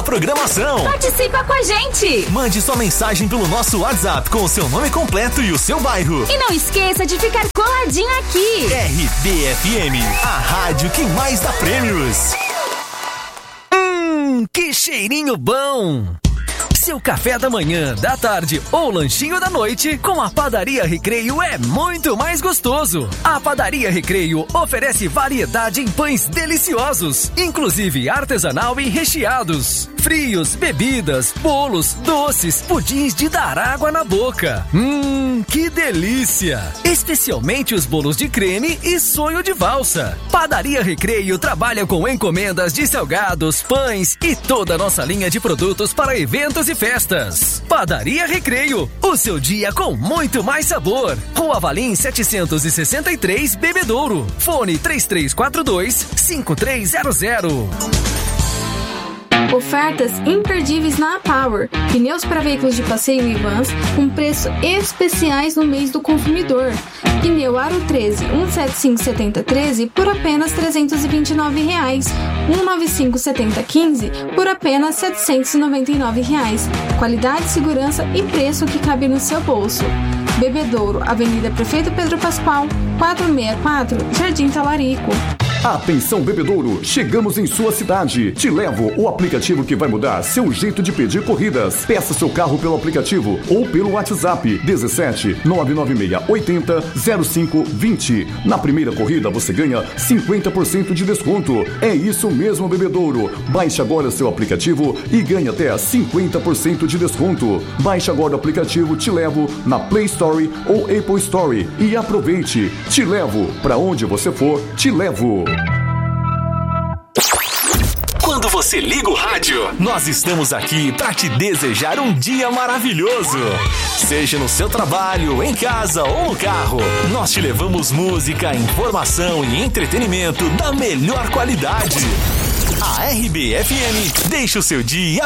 programação. Participa com a gente. Mande sua mensagem pelo nosso WhatsApp com o seu nome completo e o seu bairro. E não esqueça de ficar coladinho aqui. RBFM, a rádio que mais dá prêmios. Que cheirinho bom! Seu café da manhã, da tarde ou lanchinho da noite com a Padaria Recreio é muito mais gostoso. A Padaria Recreio oferece variedade em pães deliciosos, inclusive artesanal e recheados, frios, bebidas, bolos, doces, pudins de dar água na boca. Que delícia! Especialmente os bolos de creme e sonho de valsa. Padaria Recreio trabalha com encomendas de salgados, pães e toda a nossa linha de produtos para eventos e festas. Padaria Recreio, o seu dia com muito mais sabor. Rua Valim 763, Bebedouro. Fone 3342-5300. Ofertas imperdíveis na Power. Pneus para veículos de passeio e vans com preços especiais no mês do consumidor. Pneu Aro 13 175/7013 por apenas R$ 329. 195/7015 por apenas R$ 799. Qualidade, segurança e preço que cabe no seu bolso. Bebedouro, Avenida Prefeito Pedro Pascoal, 464, Jardim Talarico. Atenção, Bebedouro, chegamos em sua cidade. Te Levo, o aplicativo que vai mudar seu jeito de pedir corridas. Peça seu carro pelo aplicativo ou pelo WhatsApp 17 996 80 05 20. Na primeira corrida você ganha 50% de desconto. É isso mesmo, Bebedouro. Baixe agora seu aplicativo e ganhe até 50% de desconto. Baixe agora o aplicativo Te Levo na Play Store ou Apple Store e aproveite. Te Levo, pra onde você for, te levo. Quando você liga o rádio, nós estamos aqui para te desejar um dia maravilhoso. Seja no seu trabalho, em casa ou no carro, nós te levamos música, informação e entretenimento da melhor qualidade. A RBFM deixa o seu dia